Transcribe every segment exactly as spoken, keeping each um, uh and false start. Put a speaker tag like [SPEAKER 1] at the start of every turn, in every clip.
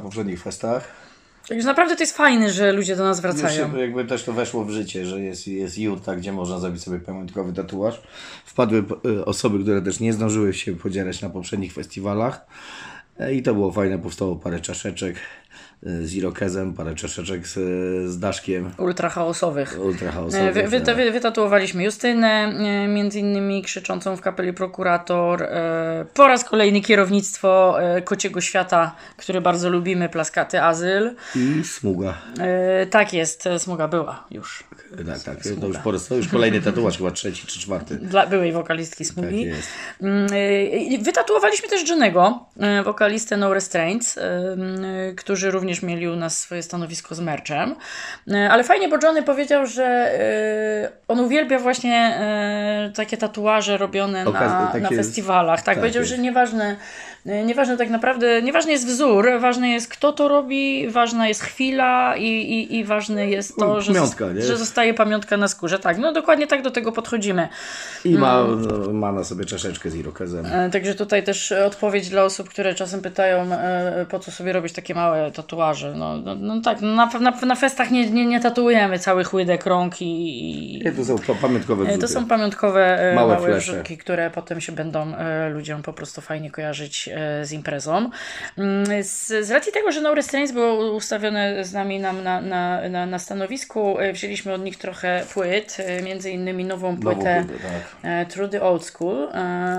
[SPEAKER 1] poprzednich festach.
[SPEAKER 2] Także naprawdę to jest fajne, że ludzie do nas wracają.
[SPEAKER 1] Już się, jakby też to weszło w życie, że jest, jest Utah, gdzie można zrobić sobie pamiątkowy tatuaż. Wpadły y, osoby, które też nie zdążyły się podzielać na poprzednich festiwalach. E, I to było fajne, powstało parę czaszeczek z irokezem, parę czaszeczek z, z daszkiem.
[SPEAKER 2] Ultra chaosowych.
[SPEAKER 1] Ultra chaosowych.
[SPEAKER 2] Wy, wy, wy, wytatuowaliśmy Justynę, między innymi krzyczącą w kapeli prokurator. Po raz kolejny kierownictwo Kociego Świata, który bardzo lubimy, Plaskaty Azyl.
[SPEAKER 1] I Smuga.
[SPEAKER 2] Tak jest, Smuga była już.
[SPEAKER 1] Tak, tak. To już, po raz, to już kolejny tatuaż, chyba trzeci czy czwarty.
[SPEAKER 2] Dla byłej wokalistki Smugi.
[SPEAKER 1] Tak jest.
[SPEAKER 2] Wytatuowaliśmy też Johnnego, wokalistę No Restraints, którzy również mieli u nas swoje stanowisko z merchem. Ale fajnie, bo Johnny powiedział, że on uwielbia właśnie takie tatuaże robione na,
[SPEAKER 1] takie
[SPEAKER 2] na festiwalach. Tak,
[SPEAKER 1] tak
[SPEAKER 2] powiedział,
[SPEAKER 1] jest.
[SPEAKER 2] że nieważne, nieważne tak naprawdę, nieważny jest wzór, ważne jest kto to robi, ważna jest chwila i, i, i ważne jest to, że,
[SPEAKER 1] Pamiątka,
[SPEAKER 2] zosta-
[SPEAKER 1] nie?
[SPEAKER 2] że zostaje pamiątka na skórze. Tak, no dokładnie tak do tego podchodzimy.
[SPEAKER 1] I ma, no, ma na sobie czaszeczkę z irokezem.
[SPEAKER 2] E, Także tutaj też odpowiedź dla osób, które czasem pytają, e, po co sobie robić takie małe tatuaże. No, no, no tak, no na, na, na festach nie, nie, nie tatuujemy całych łydek, rąk i... i
[SPEAKER 1] Nie, to są pa- pamiątkowe
[SPEAKER 2] e,
[SPEAKER 1] wrzuty.
[SPEAKER 2] to są pamiątkowe e,
[SPEAKER 1] Małe
[SPEAKER 2] małe
[SPEAKER 1] flesze.
[SPEAKER 2] wrzutki, które potem się będą e, ludziom po prostu fajnie kojarzyć e, z imprezą. Mm, Z, z racji tego, że No Restraints było ustawione z nami nam na, na, na, na stanowisku, e, wzięliśmy od nich trochę płyt, e, między innymi nową
[SPEAKER 1] Nową
[SPEAKER 2] płytę
[SPEAKER 1] płytę, tak.
[SPEAKER 2] e, Through the Old School,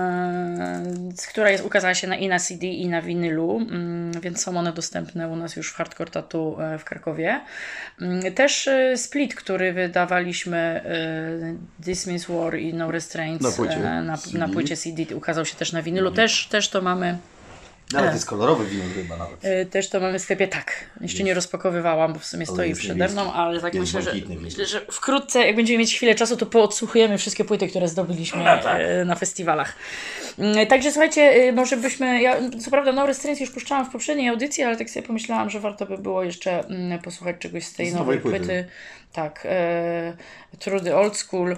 [SPEAKER 2] e, która jest, ukazała się na, i na C D, i na winylu, mm, więc są one dostępne u nas już w Hardcore Tattoo e, w Krakowie. Mm, Też e, Split, który wydawaliśmy, e, This Means War i No Restraints
[SPEAKER 1] Na płycie
[SPEAKER 2] e, na,
[SPEAKER 1] C D.
[SPEAKER 2] na płycie C D, ukazał się też na winylu. Też, też to mamy.
[SPEAKER 1] Nawet jest kolorowy winyl chyba nawet.
[SPEAKER 2] E, Też to mamy w sklepie, tak. Jeszcze nie rozpakowywałam, bo w sumie
[SPEAKER 1] Ale
[SPEAKER 2] stoi
[SPEAKER 1] jest
[SPEAKER 2] przede
[SPEAKER 1] niebieski.
[SPEAKER 2] mną, ale tak
[SPEAKER 1] Jest
[SPEAKER 2] myślę, że,
[SPEAKER 1] błękitny
[SPEAKER 2] myślę, że wkrótce, jak będziemy mieć chwilę czasu, to poodsłuchujemy wszystkie płyty, które zdobyliśmy
[SPEAKER 1] No tak.
[SPEAKER 2] e, na festiwalach. Mm, Także słuchajcie, e, może byśmy, ja co prawda No Restraints już puszczałam w poprzedniej audycji, ale tak sobie pomyślałam, że warto by było jeszcze mm, posłuchać czegoś z tej
[SPEAKER 1] Z
[SPEAKER 2] nowej
[SPEAKER 1] nowej
[SPEAKER 2] płyty.
[SPEAKER 1] płyty.
[SPEAKER 2] Tak, e, Through the Old School.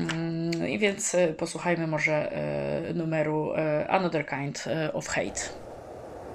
[SPEAKER 2] Mm, I więc e, posłuchajmy może e, numeru e, Another Kind of Hate.